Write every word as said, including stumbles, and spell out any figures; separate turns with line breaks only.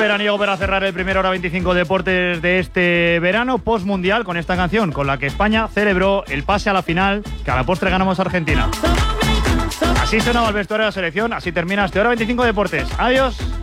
veraniego para cerrar el primer Hora veinticinco Deportes de este verano post-mundial con esta canción con la que España celebró el pase a la final, que a la postre ganamos a Argentina. Así sonaba el vestuario de la selección, así termina este Hora veinticinco Deportes. Adiós.